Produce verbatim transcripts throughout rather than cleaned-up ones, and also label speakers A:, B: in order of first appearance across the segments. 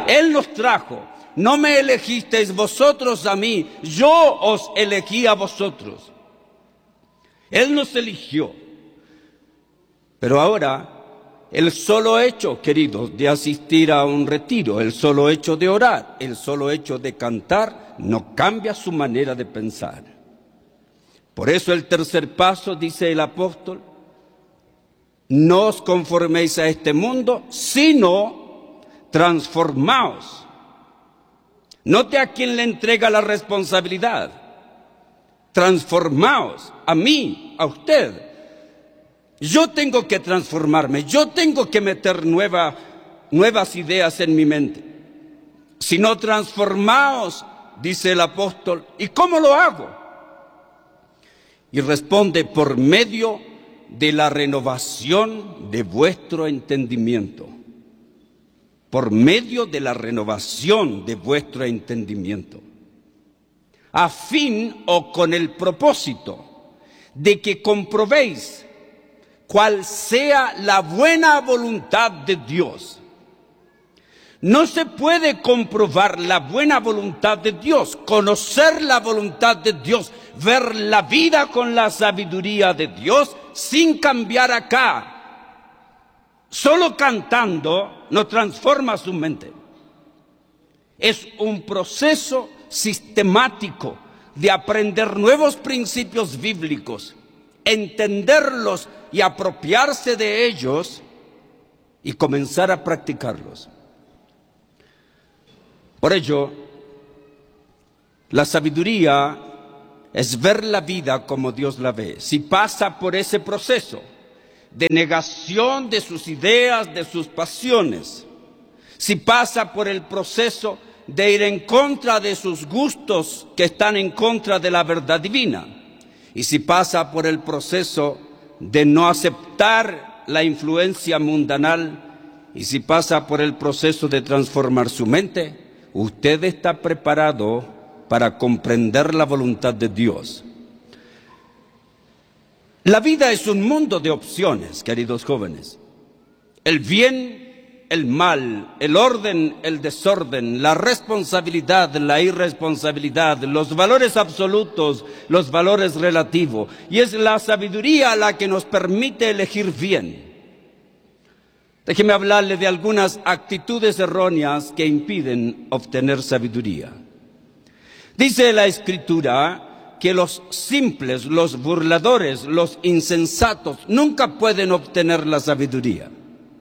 A: Él nos trajo. No me elegisteis vosotros a mí, yo os elegí a vosotros. Él nos eligió. Pero ahora, el solo hecho, queridos, de asistir a un retiro, el solo hecho de orar, el solo hecho de cantar, no cambia su manera de pensar. Por eso el tercer paso, dice el apóstol, no os conforméis a este mundo, sino transformaos. Note a quién le entrega la responsabilidad. Transformaos, a mí, a usted. Yo tengo que transformarme, yo tengo que meter nueva, nuevas ideas en mi mente. Si no, transformaos, dice el apóstol. ¿Y cómo lo hago? Y responde, por medio de la renovación de vuestro entendimiento. Por medio de la renovación de vuestro entendimiento. A fin o con el propósito de que comprobéis cuál sea la buena voluntad de Dios. No se puede comprobar la buena voluntad de Dios, conocer la voluntad de Dios, ver la vida con la sabiduría de Dios sin cambiar acá. Solo cantando no transforma su mente. Es un proceso sistemático de aprender nuevos principios bíblicos, entenderlos y apropiarse de ellos y comenzar a practicarlos. Por ello, la sabiduría es ver la vida como Dios la ve. Si pasa por ese proceso de negación de sus ideas, de sus pasiones, si pasa por el proceso de ir en contra de sus gustos que están en contra de la verdad divina, y si pasa por el proceso de no aceptar la influencia mundanal, y si pasa por el proceso de transformar su mente, usted está preparado para comprender la voluntad de Dios. La vida es un mundo de opciones, queridos jóvenes. El bien, el mal, el orden, el desorden, la responsabilidad, la irresponsabilidad, los valores absolutos, los valores relativos. Y es la sabiduría la que nos permite elegir bien. Déjeme hablarle de algunas actitudes erróneas que impiden obtener sabiduría. Dice la Escritura que los simples, los burladores, los insensatos nunca pueden obtener la sabiduría.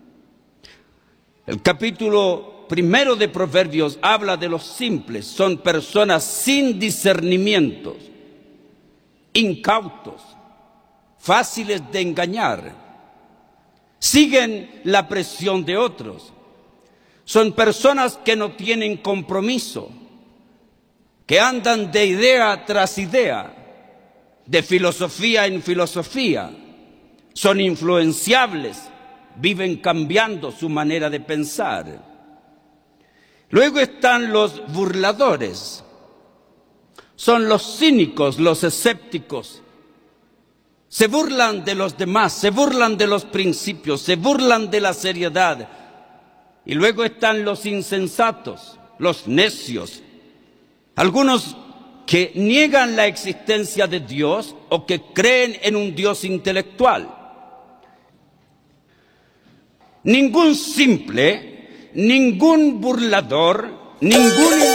A: El capítulo primero de Proverbios habla de los simples. Son personas sin discernimientos, incautos, fáciles de engañar. Siguen la presión de otros. Son personas que no tienen compromiso, que andan de idea tras idea, de filosofía en filosofía. Son influenciables, viven cambiando su manera de pensar. Luego están los burladores. Son los cínicos, los escépticos. Se burlan de los demás, se burlan de los principios, se burlan de la seriedad. Y luego están los insensatos, los necios. Algunos que niegan la existencia de Dios o que creen en un Dios intelectual. Ningún simple, ningún burlador, ningún